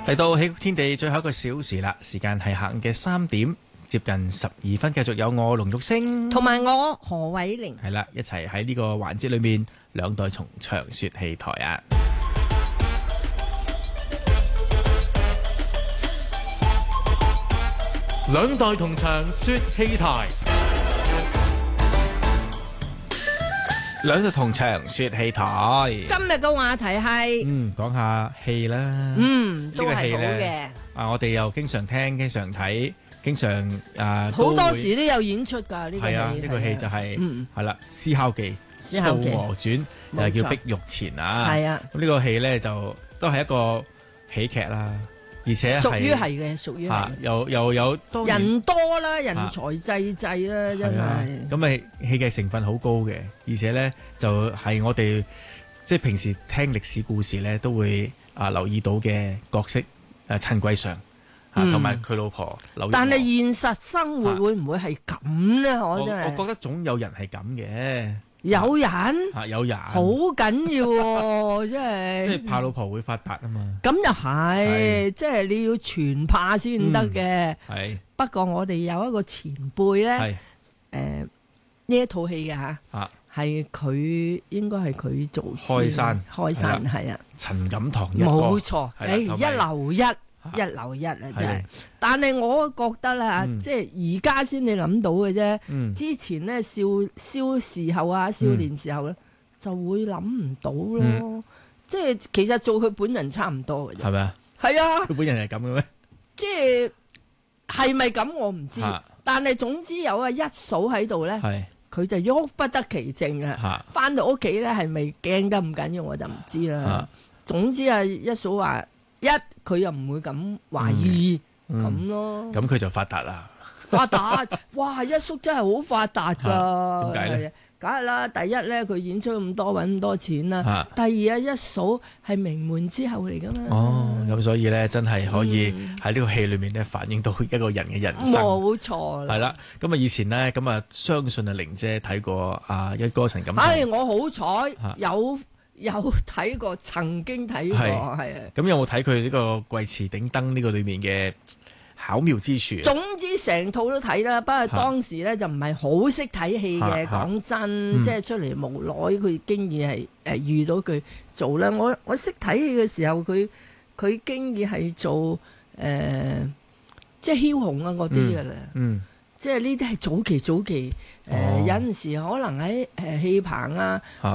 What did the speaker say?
嚟到喜曲天地最後一個小時啦，時間係下午嘅3點接近12分，繼續有我龍玉星同埋我何偉玲係啦，一齊喺呢個環節裏面兩代從長說戲台啊！ 兩代同場說戲台， 兩代同場說戲台。 今日嘅話題係講下戲啦。 都係好嘅。 我哋又經常聽、經常睇、經常好多時都有演出㗎。呢個戲呢個戲就係係啦，《獅吼記》《曹娥傳》又叫《碧玉前》啊。係啊，咁呢個戲咧就都係一個喜劇啦。而且屬於又有人多啦，人才濟濟啦，真係。 咁咪戲劇成分好高嘅，而且咧就係我哋即係平時聽歷史故事咧都會留意到嘅角色陳桂常同埋佢老婆柳。 但係現實生活會唔會係咁咧？我覺得總有人係咁嘅。 有人有人好緊要喎，即係怕老婆會發達啊嘛。 咁又係，即係你要全怕先得嘅。 係不過我哋有一個前輩咧，呢一套戲嘅嚇，係佢應該係佢做開山係啊， 陳錦棠一哥冇錯，一流一啊，真係。但係我覺得啦，即係而家先你諗到嘅啫。之前咧少時候啊，少年時候咧，就會諗唔到咯。即係其實做佢本人差唔多嘅啫。 係咪啊？ 係啊。 佢本人係咁嘅咩？ 即係咪咁我唔知。但係總之有一嫂喺度咧，佢就喐不得其正啊。翻到屋企咧係咪驚得咁緊要我就唔知啦。總之一嫂話。佢又唔會咁懷疑咁咯， 咁佢就發達啦。 發達，哇！一叔真係好發達噶。 點解咧？ 梗係啦，第一咧佢演出咁多揾咁多錢啦。第二一嫂係名門之後嚟噶嘛。 咁所以咧真係可以喺呢個戲裏面咧反映到一個人嘅人生。 冇錯啦。係啦，咁以前咧相信玲姐睇過一哥陳錦棠。 我好彩有睇過，曾經睇過，係啊。 咁有冇睇佢呢個《貴池頂燈》呢個裏面嘅巧妙之處？ 總之成套都睇啦，不過當時咧就唔係好識睇戲嘅。講真，即係出嚟無奈，佢經已係遇到佢做啦。我識睇戲嘅時候，佢經已係做即係梟雄啊嗰啲㗎啦。即係呢啲係早期，有陣時可能喺戲棚啊。